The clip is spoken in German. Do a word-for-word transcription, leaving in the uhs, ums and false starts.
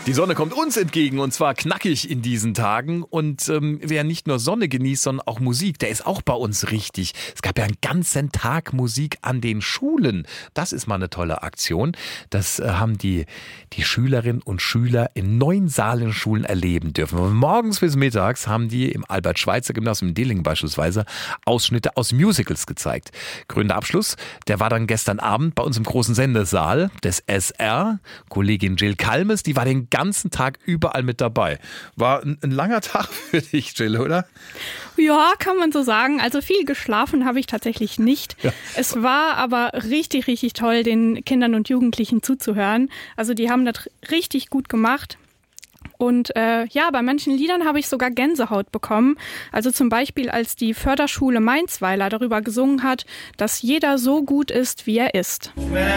Die Sonne kommt uns entgegen und zwar knackig in diesen Tagen. Und ähm, wer nicht nur Sonne genießt, sondern auch Musik, der ist auch bei uns richtig. Es gab ja einen ganzen Tag Musik an den Schulen. Das ist mal eine tolle Aktion. Das äh, haben die, die Schülerinnen und Schüler in neun Saarland-Schulen erleben dürfen. Von morgens bis mittags haben die im Albert-Schweitzer-Gymnasium in Dillingen beispielsweise Ausschnitte aus Musicals gezeigt. Gründer Abschluss, der war dann gestern Abend bei uns im großen Sendesaal des S R. Kollegin Jill Kalmes, die war den ganzen Tag überall mit dabei. War ein, ein langer Tag für dich, Jill, oder? Ja, kann man so sagen. Also viel geschlafen habe ich tatsächlich nicht. Ja. Es war aber richtig, richtig toll, den Kindern und Jugendlichen zuzuhören. Also die haben das richtig gut gemacht. Und äh, ja, bei manchen Liedern habe ich sogar Gänsehaut bekommen. Also zum Beispiel, als die Förderschule Mainzweiler darüber gesungen hat, dass jeder so gut ist, wie er ist.